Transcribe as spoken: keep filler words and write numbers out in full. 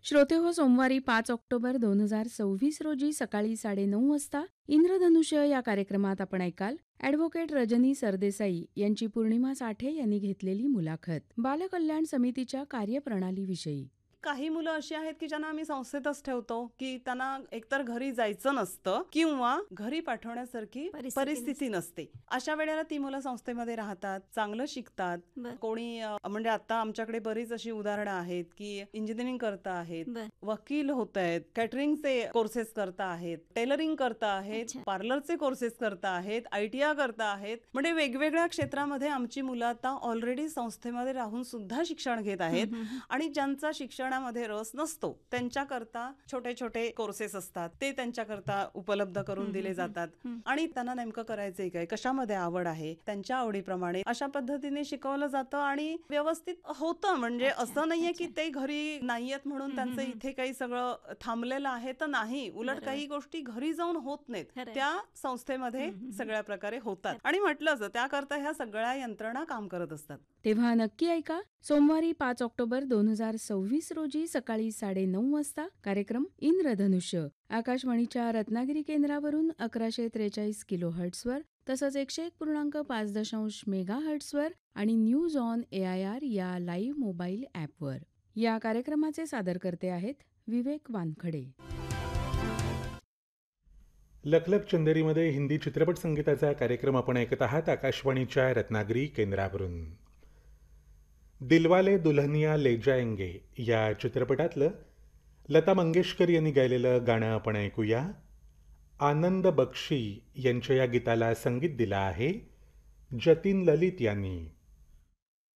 श्रोतेहो, सोमवारी पाच ऑक्टोबर दोन हजार सव्वीस रोजी सकाळी साडेनऊ वाजता इंद्रधनुष्य या कार्यक्रमात आपण ऐकाल ॲडव्होकेट रजनी सरदेसाई यांची पौर्णिमा साठे यांनी घेतलेली मुलाखत बालकल्याण समितीच्या कार्यप्रणालीविषयी. काही मुलं अशी आहेत की ज्यांना आम्ही संस्थेतच ठेवतो, की त्यांना एकतर घरी जायचं नसतं किंवा घरी पाठवण्यासारखी परिस्थिती परिस्थिती नसते. अशा वेळेला ती मुलं संस्थेमध्ये राहतात, चांगलं शिकतात. बर. कोणी अ, म्हणजे आता आमच्याकडे बरीच अशी उदाहरणं आहेत की इंजिनिअरिंग करता आहेत, बर. वकील होत आहेत, कॅटरिंगचे कोर्सेस करता आहेत, टेलरिंग करता आहेत, अच्छा. पार्लरचे कोर्सेस करता आहेत, आयटीआय करता आहेत. म्हणजे वेगवेगळ्या क्षेत्रामध्ये आमची मुलं आता ऑलरेडी संस्थेमध्ये राहून सुद्धा शिक्षण घेत आहेत. हम्म, हम्म, आणि ज्यांचा शिक्षणामध्ये रस नसतो त्यांच्याकरता छोटे छोटे कोर्सेस असतात, ते त्यांच्याकरता उपलब्ध करून हम्म, दिले हम्म, जातात. हम्म. आणि त्यांना नेमकं करायचंय काय, कशामध्ये आवड आहे, त्यांच्या आवडीप्रमाणे अशा पद्धतीने शिकवलं जातं आणि व्यवस्थित होतं. म्हणजे अच्छा, असं नाहीये की अच्छा. ते घरी नाहीयेत म्हणून हम्म, त्यांचं हम्म, इथे काही सगळं थांबलेलं आहे, तर नाही. उलट बरोबर. काही गोष्टी घरी जाऊन होत नाहीत, खरंय. त्या संस्थेमध्ये हम्म, हम्म, सगळ्या प्रकारे होतात. आणि म्हटलंच त्याकरता ह्या सगळ्या यंत्रणा काम करत असतात. तेव्हा नक्की ऐका सोमवारी पाच ऑक्टोबर दोन हजार सव्वीस रोजी सकाळी साडेनऊ वाजता कार्यक्रम इंद्रधनुष्य आकाशवाणीच्या रत्नागिरी केंद्रावरून अकराशे त्रेचाळीस किलो हर्ट्सवर तसंच एकशे एक पूर्णांक पाच दशांश मेगा हर्ट्सवर आणि news on A I R या लाईव्ह मोबाईल ॲपवर. या कार्यक्रमाचे सादरकर्ते आहेत विवेक वानखडे. लखलख चंदेरीमध्ये हिंदी चित्रपट संगीताचा कार्यक्रम आपण ऐकत आहात आकाशवाणीच्या रत्नागिरी केंद्रावरून. दिलवाले दुल्हनिया ले जाएंगे या चित्रपटातलं लता मंगेशकर यांनी गायलेलं गाणं आपण ऐकूया. आनंद बक्षी यांच्या या गीताला संगीत दिलं आहे जतीन ललित यांनी.